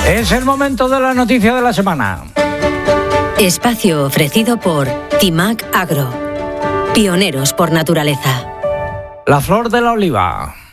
Es el momento de la noticia de la semana. Espacio ofrecido por Timac Agro. Pioneros por naturaleza. La flor de la oliva.